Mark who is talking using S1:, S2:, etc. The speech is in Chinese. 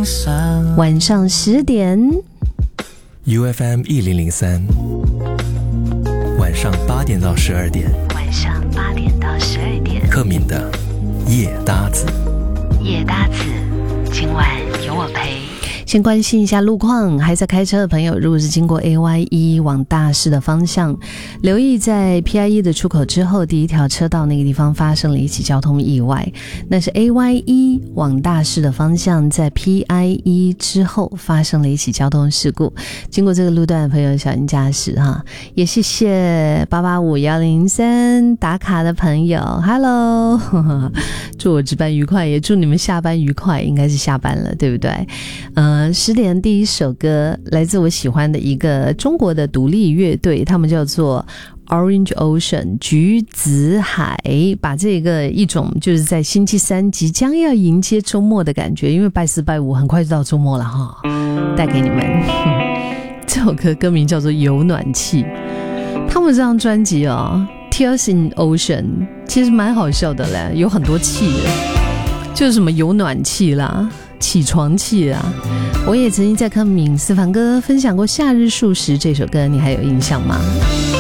S1: 晚上10点
S2: UFM 1003，晚上8点到12点，
S1: 晚上8点到12点，
S2: 克敏的夜搭子，
S1: 夜搭子，今晚有我陪。先关心一下路况，还在开车的朋友，如果是经过 AY1 往大市的方向，留意在 PI1 的出口之后，第一条车道那个地方发生了一起交通意外，那是 AY1 往大市的方向，在 PI1 之后发生了一起交通事故，经过这个路段的朋友小心驾驶哈。也谢谢885103打卡的朋友 Hello 祝我值班愉快，也祝你们下班愉快，应该是下班了对不对？10点第一首歌来自我喜欢的一个中国的独立乐队，他们叫做 Orange Ocean 橘子海，把这个一种就是在星期三即将要迎接周末的感觉，因为拜4拜5很快就到周末了哈，带给你们这首歌歌名叫做有暖气。他们这张专辑Tears in Ocean 其实蛮好笑的嘞，有很多气的，就是什么有暖气啦，起床气啊。我也曾经在看敏思凡哥分享过《夏日数十》这首歌，你还有印象吗？